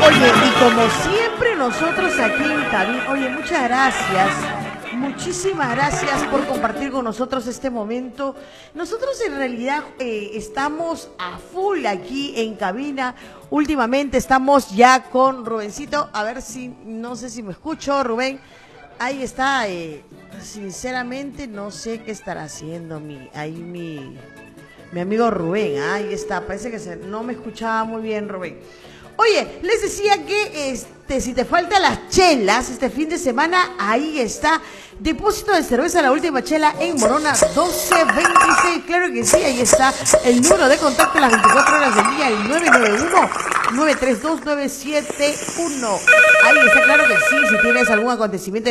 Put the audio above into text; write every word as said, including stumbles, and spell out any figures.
Oye, y como siempre nosotros aquí en cabina, oye, muchas gracias, muchísimas gracias por compartir con nosotros este momento. Nosotros en realidad eh, estamos a full aquí en cabina. Últimamente estamos ya con Rubencito, a ver si, no sé si me escucho, Rubén. Ahí está, eh, sinceramente no sé qué estará haciendo mi, ahí mi, mi amigo Rubén. Ahí está, parece que se, no me escuchaba muy bien, Rubén. Oye, les decía que este, si te faltan las chelas este fin de semana, ahí está. Depósito de cerveza, la última chela en Morona doce veintiséis. Claro que sí, ahí está el número de contacto las veinticuatro horas del día, el nueve nueve uno, nueve tres dos, nueve siete uno. Ahí está, claro que sí, si tienes algún acontecimiento